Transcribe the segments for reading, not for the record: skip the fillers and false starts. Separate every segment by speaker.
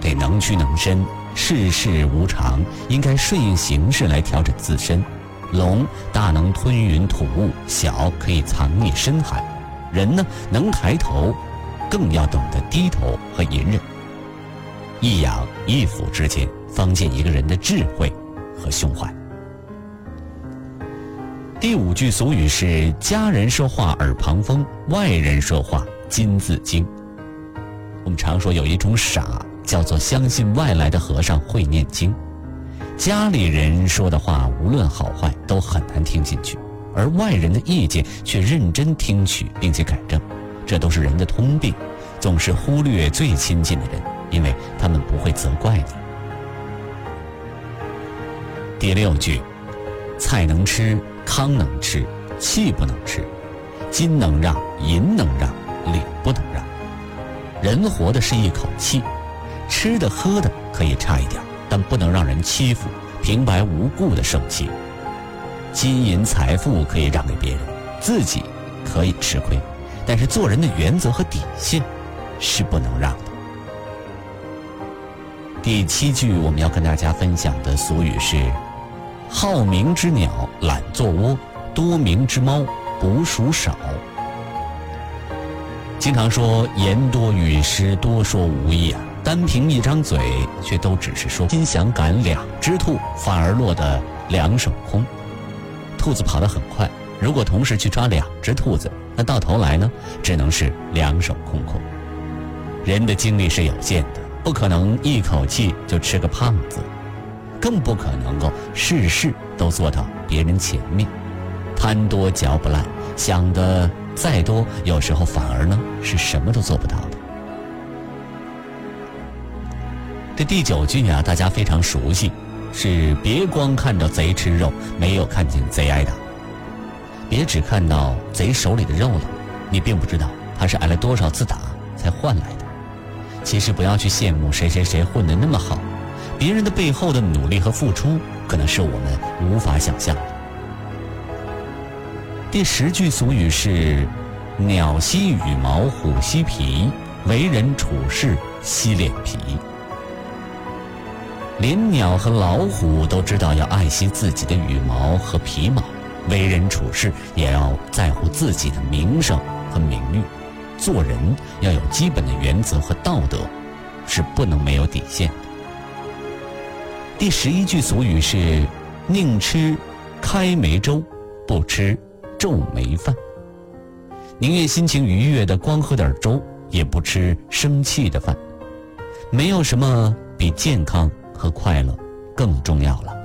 Speaker 1: 得能屈能伸，世事无常，应该顺应形势来调整自身。龙大能吞云吐雾，小可以藏匿深海。人呢，能抬头，更要懂得低头和隐忍。一阳一府之间，方见一个人的智慧和胸怀。第5句俗语是家人说话耳旁风，外人说话金字经。我们常说有一种傻，叫做相信外来的和尚会念经。家里人说的话无论好坏都很难听进去，而外人的意见却认真听取并且改正，这都是人的通病，总是忽略最亲近的人，因为他们不会责怪你。第6句，菜能吃，糠能吃，气不能吃，金能让，银能让，理不能让。人活的是一口气，吃的喝的可以差一点，但不能让人欺负，平白无故的受气。金银财富可以让给别人，自己可以吃亏，但是做人的原则和底线是不能让的。第7句我们要跟大家分享的俗语是好鸣之鸟懒做窝，多鸣之猫捕鼠少。经常说言多语失，多说无益啊，单凭一张嘴却都只是说。心想赶2只兔，反而落得2手空。兔子跑得很快，如果同时去抓2只兔子，那到头来呢，只能是2手空空。人的精力是有限的，不可能一口气就吃个胖子，更不可能够事事都做到别人前面。贪多嚼不烂，想的再多，有时候反而呢是什么都做不到的。这第9句啊，大家非常熟悉，是别光看着贼吃肉，没有看见贼挨打。别只看到贼手里的肉了，你并不知道他是挨了多少次打才换来的。其实不要去羡慕谁混得那么好，别人的背后的努力和付出，可能是我们无法想象的。第10句俗语是鸟惜羽毛，虎惜皮，为人处事惜脸皮。连鸟和老虎都知道要爱惜自己的羽毛和皮毛，为人处事也要在乎自己的名声和名誉。做人要有基本的原则和道德，是不能没有底线的。第11句俗语是宁吃开梅粥，不吃皱眉饭。宁愿心情愉悦的光喝点粥，也不吃生气的饭。没有什么比健康和快乐更重要了。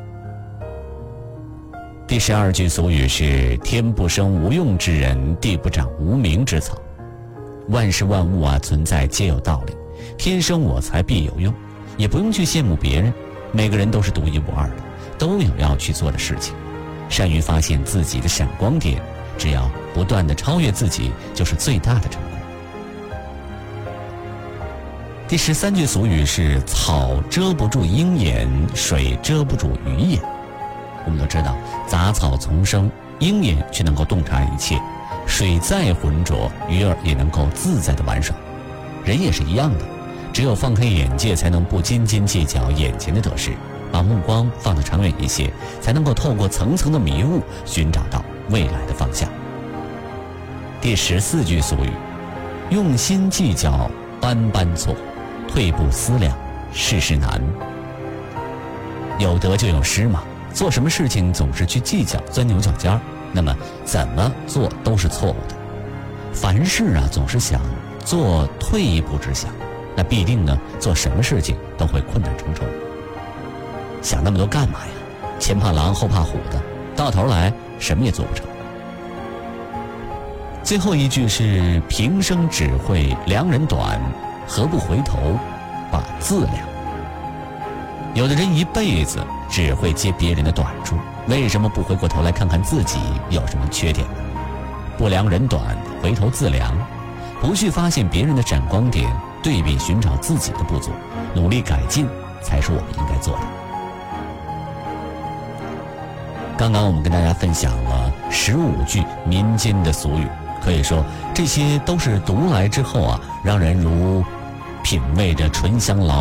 Speaker 1: 第12句俗语是天不生无用之人，地不长无名之草。万事万物啊，存在皆有道理，天生我材必有用，也不用去羡慕别人，每个人都是独一无二的，都有要去做的事情。善于发现自己的闪光点，只要不断地超越自己，就是最大的成功。第13句俗语是草遮不住鹰眼，水遮不住鱼眼。我们都知道杂草丛生，鹰眼却能够洞察一切，水再浑浊，鱼儿也能够自在地玩耍。人也是一样的，只有放开眼界，才能不斤斤计较眼前的得失，把目光放得长远一些，才能够透过层层的迷雾，寻找到未来的方向。第14句俗语，用心计较般般错，退步思量事事难。有得就有失嘛，做什么事情总是去计较钻牛角尖，那么怎么做都是错误的。凡事啊总是想做退一步之想，那必定呢做什么事情都会困难重重。想那么多干嘛呀？前怕狼后怕虎的，到头来什么也做不成。最后一句是平生只会量人短，何不回头把自量。有的人一辈子只会揭别人的短处，为什么不回过头来看看自己有什么缺点呢？不量人短，回头自量，不去发现别人的闪光点，对比寻找自己的不足，努力改进，才是我们应该做的。刚刚我们跟大家分享了15句民间的俗语，可以说这些都是读来之后啊，让人如品味着醇香老